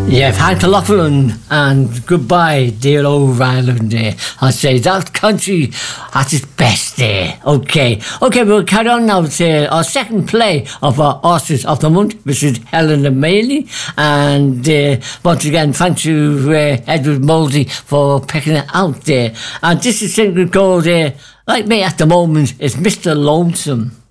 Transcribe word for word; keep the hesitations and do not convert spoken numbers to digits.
Yeah, thanks a lot for London, and goodbye, dear old Ireland. Uh, I say that country at its best there. Okay, okay, we'll carry on now to our second play of our Artist of the Month, which is Helena Maley. And uh, once again, thank you, uh, Edward Mouldy, for picking it out there. And this is simply called, uh, like me at the moment, is Mister Lonesome.